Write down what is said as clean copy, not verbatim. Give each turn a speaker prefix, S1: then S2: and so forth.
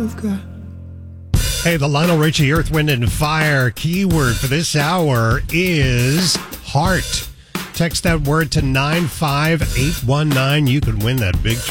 S1: I've got.
S2: Hey, the Lionel Richie Earth, Wind, and Fire keyword for this hour is heart. Text that word to 95819. You could win that big